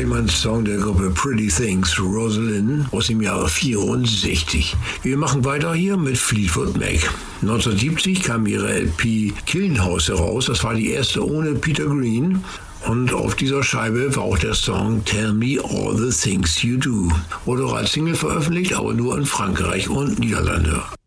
Song der Gruppe Pretty Things, Rosalind, aus dem Jahre 64. Wir machen weiter hier mit Fleetwood Mac. 1970 kam ihre LP Killing House heraus, das war die erste ohne Peter Green. Und auf dieser Scheibe war auch der Song Tell Me All the Things You Do. Wurde auch als Single veröffentlicht, aber nur in Frankreich und Niederlande.